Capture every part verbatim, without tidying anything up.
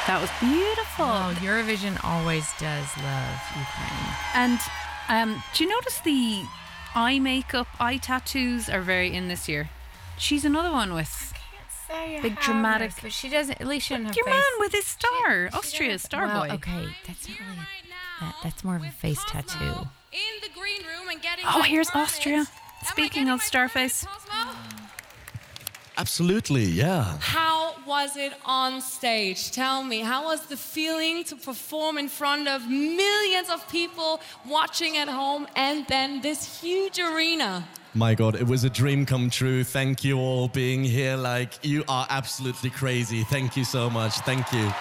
That was beautiful. Oh, Eurovision always does love Ukraine. And um, do you notice the eye makeup, eye tattoos are very in this year? She's another one with Say I big have dramatic. this, but she doesn't. At least she doesn't have Your face. man with his star, She Austria doesn't- star well, boy. Okay, that's not really. A, that, that's more of a face tattoo. In the green room and getting Oh, my here's permit. Austria. Am I Speaking getting of my Starface. permit, Cosmo? Absolutely, yeah. How was it on stage? Tell me, how was the feeling to perform in front of millions of people watching at home and then this huge arena? My God, it was a dream come true. Thank you all being here. Like, you are absolutely crazy. Thank you so much. Thank you.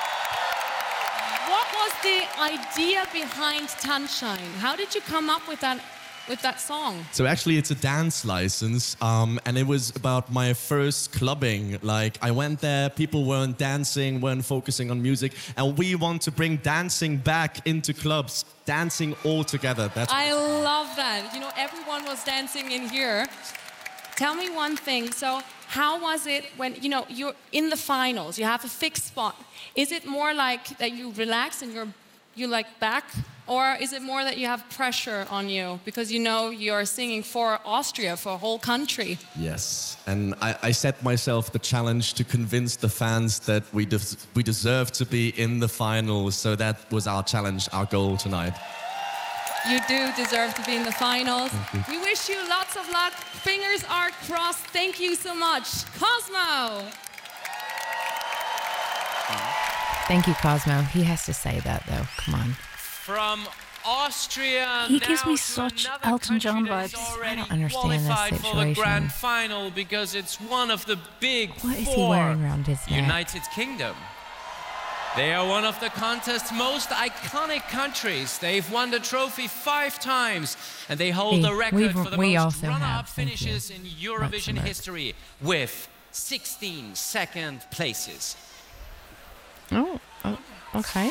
What was the idea behind Tanshine? How did you come up with that, with that song? So actually, it's a dance license, um, and it was about my first clubbing. Like, I went there, people weren't dancing, weren't focusing on music, and we want to bring dancing back into clubs, dancing all together. That's I love that. You know, everyone was dancing in here. Tell me one thing. So, how was it when, you know, you're in the finals, you have a fixed spot? Is it more like that you relax and you're, you like back? Or is it more that you have pressure on you because you know you're singing for Austria, for a whole country? Yes, and I, I set myself the challenge to convince the fans that we des- we deserve to be in the finals. So that was our challenge, our goal tonight. You do deserve to be in the finals. We wish you lots of luck. Fingers are crossed. Thank you so much. Cosmo! Thank you, Cosmo. He has to say that, though. Come on. From Austria. He gives now me to such another Elton John country that is vibes. already I don't understand this qualified for the situation. grand final because it's one of the big What is he four. wearing around his neck? United Kingdom. They are one of the contest's most iconic countries. They've won the trophy five times, and they hold See, the record we've- for the we most also run-up have, thank you. finishes in Eurovision Luxembourg. history with sixteen second places. Oh, oh, okay.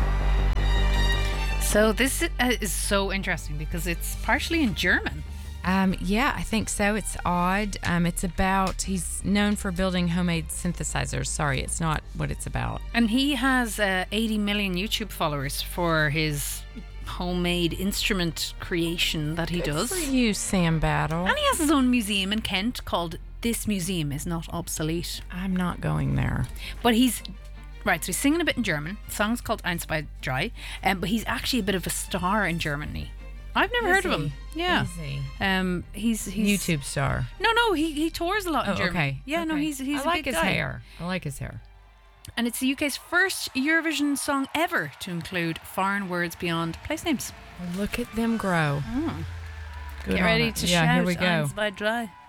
So this uh, is so interesting because it's partially in German. Um, yeah, I think so. It's odd. Um, it's about, he's known for building homemade synthesizers. Sorry, it's not what it's about. And he has uh, eighty million YouTube followers for his homemade instrument creation that he does. For you, Sam Battle. And he has his own museum in Kent called This Museum Is Not Obsolete. I'm not going there. But he's, right, so he's singing a bit in German. The song's called Eins, zwei, drei. Um, but he's actually a bit of a star in Germany. I've never Is heard of he? him. Yeah. Is he? Um, he's, he's YouTube star. No, no, he, he tours a lot in Oh, Germany. okay. Yeah, no, Okay. he's he's I a like big his guy. hair. I like his hair. And it's the U K's first Eurovision song ever to include foreign words beyond place names. Look at them grow. Good Get on ready it. to yeah, shout here we go. Eins, zwei, drei.